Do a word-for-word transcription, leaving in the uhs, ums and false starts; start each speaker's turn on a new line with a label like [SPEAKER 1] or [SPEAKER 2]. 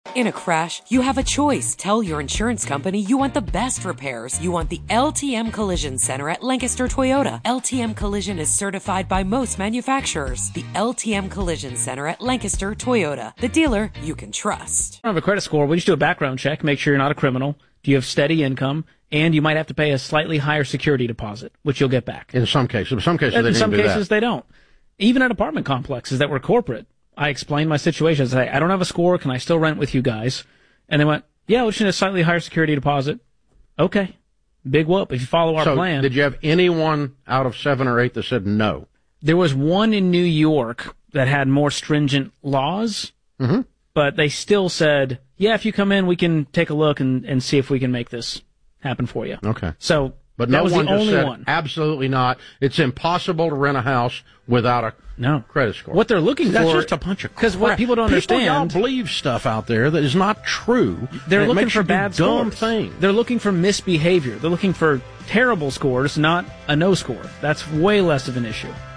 [SPEAKER 1] In a crash, you have a choice. Tell your insurance company you want the best repairs. You want the L T M Collision Center at Lancaster Toyota. L T M Collision is certified by most manufacturers. The L T M Collision Center at Lancaster Toyota. The dealer you can trust.
[SPEAKER 2] I don't have a credit score. We just do a background check, make sure you're not a criminal. Do you have steady income? And you might have to pay a slightly higher security deposit, which you'll get back.
[SPEAKER 3] In some cases. In some cases,
[SPEAKER 2] and
[SPEAKER 3] they
[SPEAKER 2] in some
[SPEAKER 3] do
[SPEAKER 2] cases,
[SPEAKER 3] that.
[SPEAKER 2] they don't. Even at apartment complexes that were corporate, I explained my situation. I said, I don't have a score. Can I still rent with you guys? And they went, yeah, we should have a slightly higher security deposit. Okay. Big whoop. If you follow our
[SPEAKER 3] so
[SPEAKER 2] plan.
[SPEAKER 3] Did you have anyone out of seven or eight that said no?
[SPEAKER 2] There was one in New York that had more stringent laws,
[SPEAKER 3] mm-hmm.
[SPEAKER 2] but they still said, yeah, if you come in, we can take a look and, and see if we can make this happen for you.
[SPEAKER 3] Okay.
[SPEAKER 2] So
[SPEAKER 3] but
[SPEAKER 2] that
[SPEAKER 3] no
[SPEAKER 2] was
[SPEAKER 3] one
[SPEAKER 2] the
[SPEAKER 3] just
[SPEAKER 2] only
[SPEAKER 3] said,
[SPEAKER 2] one.
[SPEAKER 3] Absolutely not. It's impossible to rent a house without a
[SPEAKER 2] no.
[SPEAKER 3] credit score.
[SPEAKER 2] What they're looking
[SPEAKER 3] That's
[SPEAKER 2] for...
[SPEAKER 3] just a bunch of crap.
[SPEAKER 2] Because what people don't
[SPEAKER 3] people,
[SPEAKER 2] understand...
[SPEAKER 3] People believe stuff out there that is not true.
[SPEAKER 2] They're looking
[SPEAKER 3] makes
[SPEAKER 2] for
[SPEAKER 3] you do
[SPEAKER 2] bad
[SPEAKER 3] dumb
[SPEAKER 2] scores.
[SPEAKER 3] things.
[SPEAKER 2] They're looking for misbehavior. They're looking for terrible scores, not a no score. That's way less of an issue.